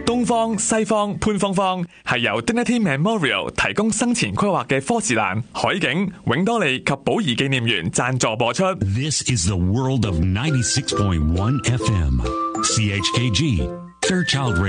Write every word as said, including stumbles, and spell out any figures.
東方、西方、潘芳芳係由 Dignity Memorial 提供生前規劃嘅科士蘭、海景、永多利及寶儀紀念園贊助播出。 This is the world of ninety-six point one F M. C H K G, Fairchild Radio.